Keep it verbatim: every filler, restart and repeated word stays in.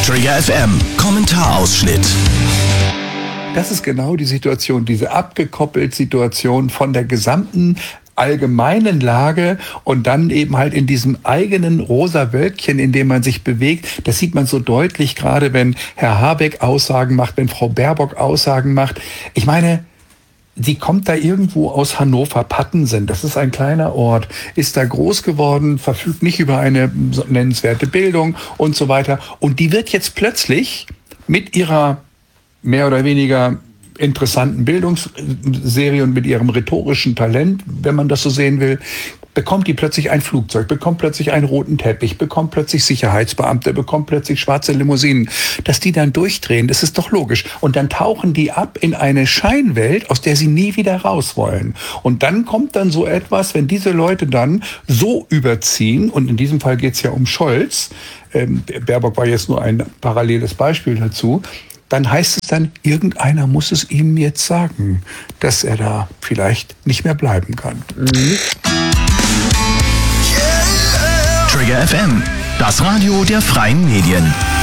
Trigger F M, Kommentarausschnitt. Das ist genau die Situation, diese abgekoppelt Situation von der gesamten allgemeinen Lage und dann eben halt in diesem eigenen rosa Wölkchen, in dem man sich bewegt. Das sieht man so deutlich, gerade wenn Herr Habeck Aussagen macht, wenn Frau Baerbock Aussagen macht. Ich meine, sie kommt da irgendwo aus Hannover-Pattensen. Das ist ein kleiner Ort, ist da groß geworden, verfügt nicht über eine nennenswerte Bildung und so weiter. Und die wird jetzt plötzlich mit ihrer mehr oder weniger interessanten Bildungsserie und mit ihrem rhetorischen Talent, wenn man das so sehen will, bekommt die plötzlich ein Flugzeug, bekommt plötzlich einen roten Teppich, bekommt plötzlich Sicherheitsbeamte, bekommt plötzlich schwarze Limousinen. Dass die dann durchdrehen, das ist doch logisch. Und dann tauchen die ab in eine Scheinwelt, aus der sie nie wieder raus wollen. Und dann kommt dann so etwas, wenn diese Leute dann so überziehen, und in diesem Fall geht es ja um Scholz, ähm, Baerbock war jetzt nur ein paralleles Beispiel dazu, dann heißt es dann, irgendeiner muss es ihm jetzt sagen, dass er da vielleicht nicht mehr bleiben kann. Mhm. Trigger F M, das Radio der freien Medien.